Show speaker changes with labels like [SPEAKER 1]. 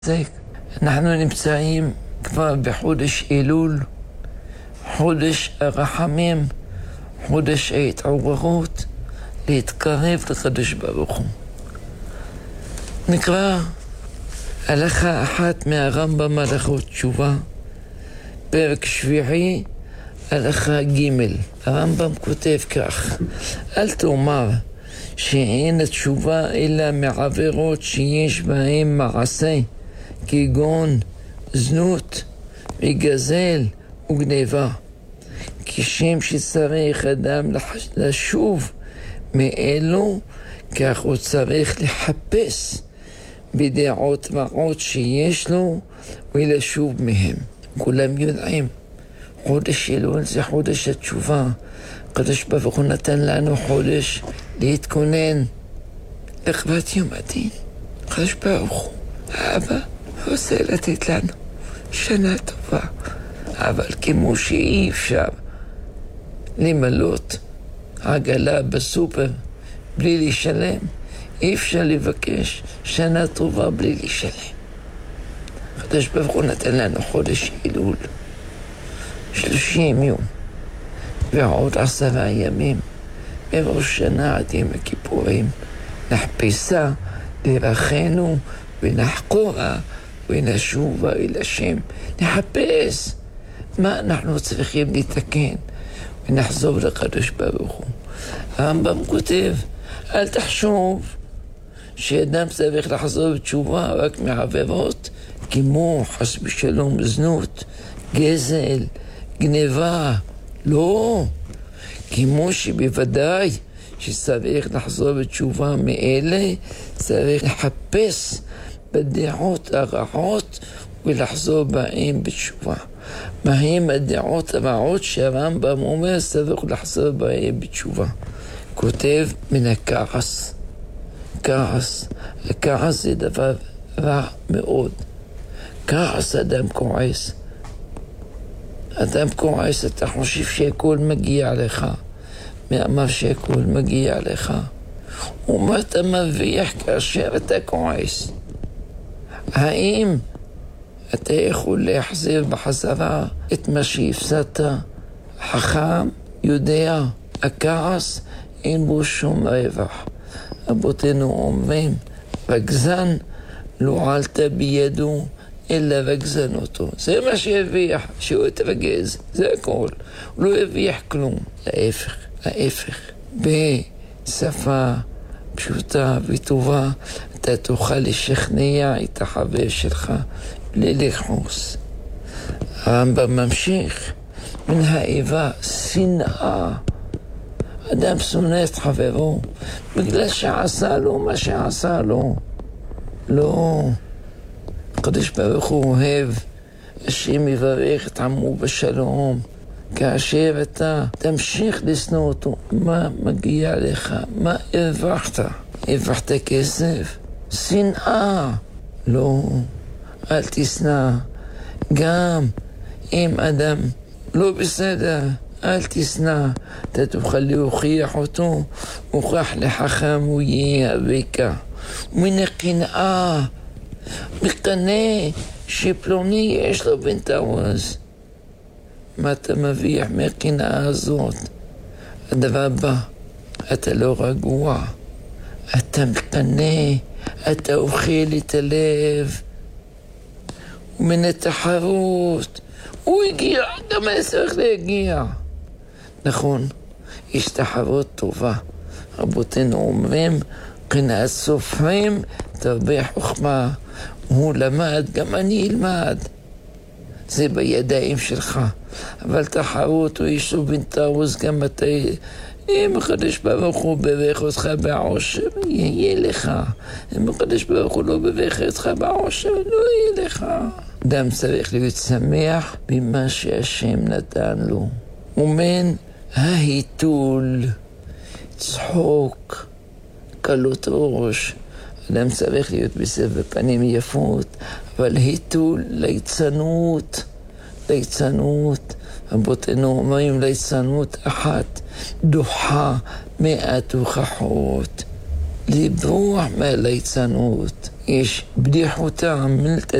[SPEAKER 1] אנחנו נמצאים כבר בחודש אלול, חודש הרחמים, חודש ההתעוררות, להתקרב לקדוש ברוך הוא. נקרא הלכה אחת מהרמב"ם הלכות תשובה, פרק שביעי, הלכה ג'. הרמב"ם כותב כך: אל תאמר שאין התשובה אלא מעבירות שיש בהן מעשה, כגון זנות וגזל וגניבה, כשם שצריך אדם לשוב מאלו, כך הוא צריך לחפש בדעות רעות שיש לו ולשוב מהם. כולם יודעים, חודש אלול זה חודש התשובה. הקדוש ברוך הוא נתן לנו חודש להתכונן לכבוד יום הדין. הקדוש ברוך הוא, האבא, רוצה לתת לנו שנה טובה, אבל כמו שאי אפשר למלות עגלה בסופר בלי לשלם, אי אפשר לבקש שנה טובה בלי לשלם. הקדוש ברוך הוא נתן לנו חודש אלול, 30 יום ועוד 10 ימים מראש שנה עד יום הכיפורים. נחפשה דרכנו ונחקורה ונשובה אל השם. נחפש מה אנחנו צריכים לתקן ונחזור לקדוש ברוך הוא. הרמב"ם כותב, אל תחשוב שאדם צריך לחזור בתשובה רק מעבירות כמו חס ושלום זנות, גזל, גניבה. לא, כמו שבוודאי שצריך לחזור בתשובה מאלה, צריך לחפש בדעות הרעות ולחזור בהם בתשובה. מהם הדעות הרעות שהרמב"ם אומר צריך לחזור בהם בתשובה? כותב מן הכעס. הכעס זה דבר רע מאוד. כעס, אדם כועס. אדם כועס, אתה חושב שהכל מגיע לך. מי אמר שהכל מגיע לך? ומה אתה מרוויח כאשר אתה כועס? האם אתה יכול להחזיר בחזרה את מה שהפסדת? חכם יודע, הכעס אין בו שום רווח. רבותינו אומרים, רגזן לא עלת בידו אלא רגזן אותו. זה מה שהרוויח, שהוא התרגז, זה הכל. הוא לא הרוויח כלום. להפך. בשפה פשוטה וטובה אתה תוכל לשכנע את החבר שלך בלי לכעוס. הרמב"ם ממשיך, מן האיבה שנאה. אדם שונא את חברו בגלל שעשה לו מה שעשה לו. לא, הקדוש ברוך הוא אוהב, השם יברך את עמו בשלום. כאשר אתה תמשיך לשנוא אותו, מה מגיע לך? מה הרווחת? הרווחת כסף? שנאה? לא, אל תשנא. גם אם אדם לא בסדר, אל תשנא. אתה תוכל להוכיח אותו, הוכח לחכם הוא יהיה הרקע. מן הקנאה, מקנא שפלוני יש לו בן תעוז. מה אתה מביח מהקנאה הזאת? הדבר הבא, אתה לא רגוע, אתה מקנא, אתה אוכל את הלב. ומן התחרות, הוא הגיע, גם אני צריך להגיע. נכון, יש תחרות טובה. רבותינו אומרים, קנאת סופרים תרבה חוכמה. הוא למד, גם אני אלמד. זה בידיים שלך. אבל תחרות הוא יש לו בן תעוז, גם אתה, אם הקדוש ברוך הוא ברך אותך בעושר, יהיה לך. אם הקדוש ברוך הוא לא ברך אותך בעושר, לא יהיה לך. אדם צריך להיות שמח במה שהשם נתן לו. ומן ההיתול, צחוק, קלות ראש. אדם צריך להיות בסבר פנים יפות, אבל היתול, ליצנות. רבותינו אומרים ליצנות אחת דוחה 100 הוכחות. לברוח מהליצנות. יש בדיחותה, עמלת